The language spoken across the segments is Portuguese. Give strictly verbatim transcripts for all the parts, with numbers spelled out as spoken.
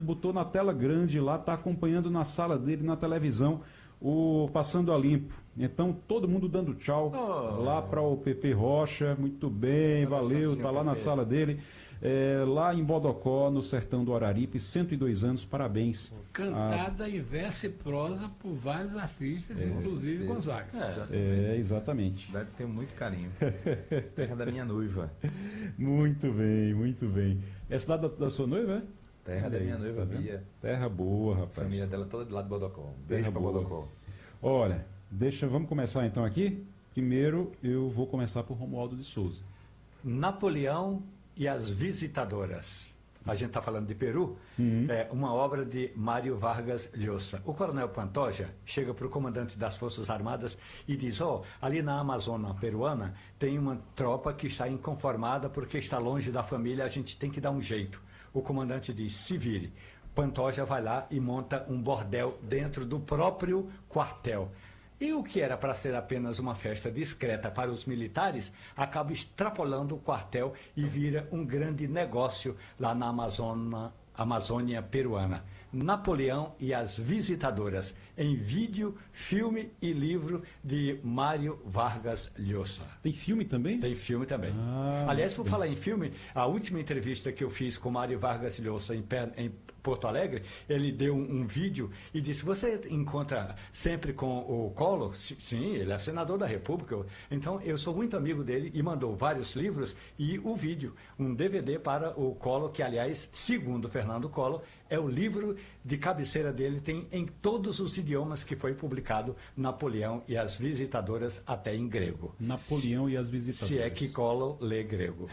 botou na tela grande lá, está acompanhando na sala dele, na televisão, o Passando a Limpo. Então, todo mundo dando tchau Oh. lá para o Pepe Rocha. Muito bem, valeu, está lá na sala dele. É, lá em Bodocó, no sertão do Araripe, cento e dois anos, parabéns. Cantada em verso e prosa por vários artistas, É, inclusive é, Gonzaga. É, exatamente. Cidade tem muito carinho. Terra da minha noiva. Muito bem, muito bem. É a cidade da, da sua noiva, é? Terra Olha da aí, minha noiva, tá vendo? Bia. Terra boa, rapaz. A família dela toda de lá de Bodocó. Um Terra beijo pra boa. Bodocó. Olha, deixa, vamos começar então aqui? Primeiro eu vou começar por Romualdo de Souza. Napoleão e as Visitadoras. A gente está falando de Peru, Uhum. é uma obra de Mário Vargas Llosa. O coronel Pantoja chega para o comandante das Forças Armadas e diz, ó, oh, ali na Amazônia peruana tem uma tropa que está inconformada porque está longe da família, a gente tem que dar um jeito. O comandante diz, se vire. Pantoja vai lá e monta um bordel dentro do próprio quartel. E o que era para ser apenas uma festa discreta para os militares, acaba extrapolando o quartel e vira um grande negócio lá na Amazônia, Amazônia peruana. Napoleão e as Visitadoras, em vídeo, filme e livro de Mário Vargas Llosa. Tem filme também? Tem filme também. Ah, Aliás, por bem. falar em filme, a última entrevista que eu fiz com Mário Vargas Llosa em, Pé- em Porto Alegre, ele deu um, um vídeo e disse, você encontra sempre com o Collor? Si- Sim, ele é senador da República. Então, eu sou muito amigo dele e mandou vários livros e o vídeo, um D V D para o Collor, que, aliás, segundo Fernando Collor, é o livro de cabeceira dele, tem em todos os idiomas que foi publicado Napoleão e as Visitadoras, até em grego. Napoleão e as Visitadoras. Se é que Collor lê grego.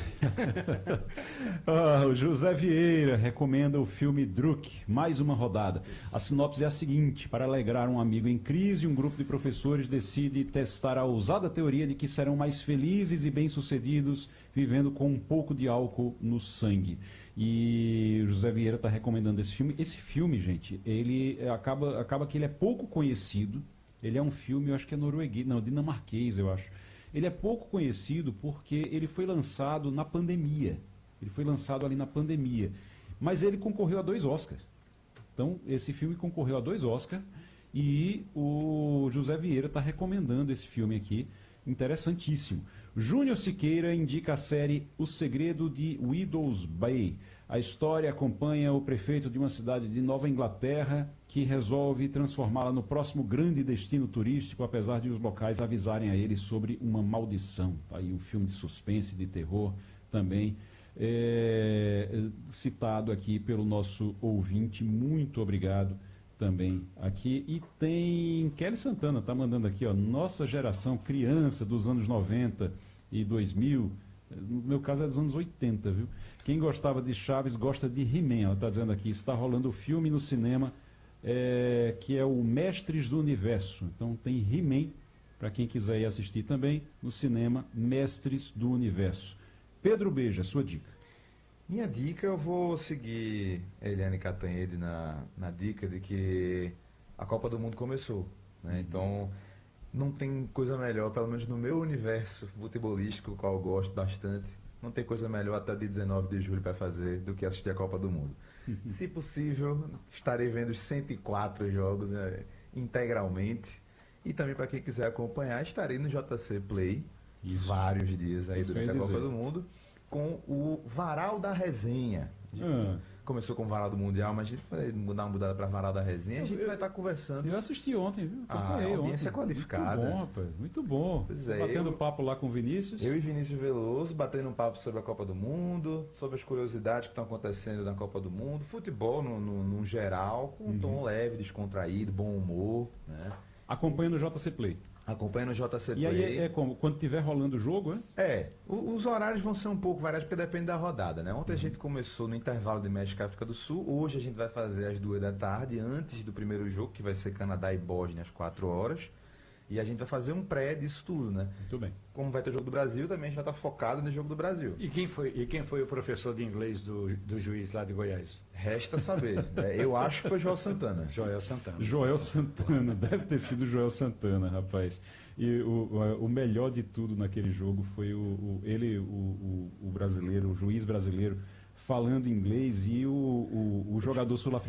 Ah, o José Vieira recomenda o filme Druk, mais uma rodada. A sinopse é a seguinte: para alegrar um amigo em crise, um grupo de professores decide testar a ousada teoria de que serão mais felizes e bem-sucedidos vivendo com um pouco de álcool no sangue. E o José Vieira está recomendando esse filme. Esse filme, gente, ele acaba, acaba que ele é pouco conhecido. Ele é um filme, eu acho que é norueguês, não, dinamarquês, eu acho. Ele é pouco conhecido porque ele foi lançado na pandemia. Ele foi lançado ali na pandemia. Mas ele concorreu a dois Oscars. Então, esse filme concorreu a dois Oscars e o José Vieira está recomendando esse filme aqui. Interessantíssimo. Júnior Siqueira indica a série O Segredo de Widows Bay. A história acompanha o prefeito de uma cidade de Nova Inglaterra que resolve transformá-la no próximo grande destino turístico, apesar de os locais avisarem a ele sobre uma maldição. Tá aí um filme de suspense, de terror também, é, citado aqui pelo nosso ouvinte. Muito obrigado também aqui. E tem Kelly Santana, tá mandando aqui, ó, nossa geração, criança dos anos noventa e dois mil, no meu caso é dos anos oitenta, viu? Quem gostava de Chaves gosta de He-Man, ela está dizendo aqui, está rolando o filme no cinema, é, que é o Mestres do Universo. Então tem He-Man, para quem quiser ir assistir também, no cinema, Mestres do Universo. Pedro Beja, sua dica. Minha dica, eu vou seguir Eliane Catanhede na, na dica de que a Copa do Mundo começou, né? Então, não tem coisa melhor, pelo menos no meu universo futebolístico, o qual eu gosto bastante, não tem coisa melhor até dia dezenove de julho para fazer do que assistir a Copa do Mundo. Se possível, estarei vendo os cento e quatro jogos, né, integralmente. E também, para quem quiser acompanhar, estarei no J C Play, Isso. vários dias aí Isso que eu durante ia a Copa dizer. do Mundo, com o Varal da Resenha. Ah. Começou com o Varal do Mundial, mas a gente vai mudar uma mudada para Varal da Resenha. A gente Eu- vai estar conversando. Eu assisti ontem, viu? Ah, Acompanhei a audiência ontem. qualificada. Muito bom, rapaz. Muito bom. Pois é, Batendo eu- papo lá com o Vinícius. Eu e Vinícius Veloso batendo um papo sobre a Copa do Mundo, sobre as curiosidades que estão acontecendo na Copa do Mundo, futebol no, no, no geral, com um tom leve, descontraído, bom humor, né? Acompanha no J C Play. Acompanha no J C E Play. aí é, é como? Quando tiver rolando o jogo, é? É, o- os horários vão ser um pouco variados, porque depende da rodada, né? Ontem a gente começou no intervalo de México e África do Sul, hoje a gente vai fazer às duas da tarde, antes do primeiro jogo, que vai ser Canadá e Bósnia às quatro horas, e a gente vai fazer um pré disso tudo, né? Muito bem. Como vai ter o jogo do Brasil, também a gente vai estar focado no jogo do Brasil. E quem foi, e quem foi o professor de inglês do, do juiz lá de Goiás? Resta saber. né? Eu acho que foi João Santana. Joel Santana. Joel Santana, deve ter sido Joel Santana, rapaz. E o, o o melhor de tudo naquele jogo foi o, o- ele, o, o, o brasileiro, o juiz brasileiro, falando inglês e o, o, o jogador sul-africano